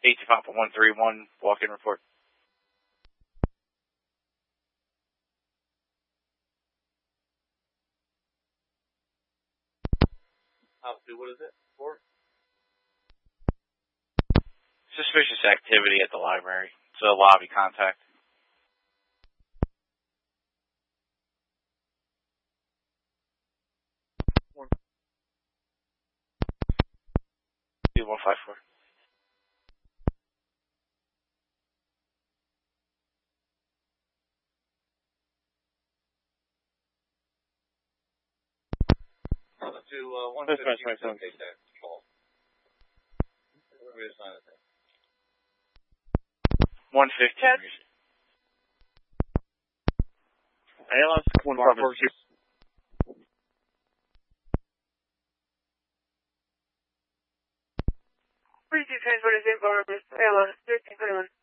AT Papa 131, walk-in report. What is it for? Suspicious activity at the library. It's a lobby contact. One. 154. To 115. Take that call. 115. ALS 154. Please do transport us info, ALS 1321.